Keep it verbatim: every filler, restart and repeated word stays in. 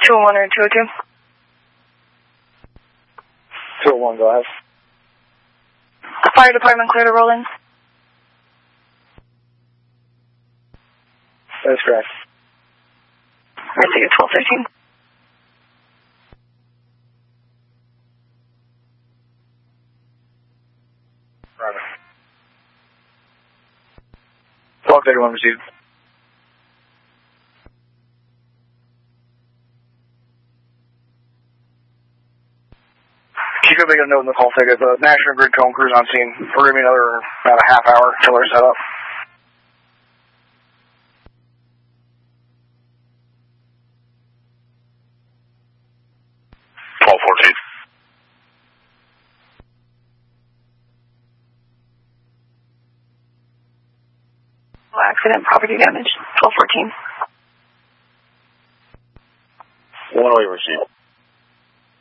two oh one or two oh two? two oh one, go ahead. Fire department clear to roll in. That's correct. I see you, twelve thirteen. Roger. twelve thirty-one received. Keep it, they got a note in the call ticket. The National Grid Cone crew's on scene. We're going to be another about a half hour until they're set up. twelve fourteen. Accident, property damage, twelve fourteen. one oh eight received.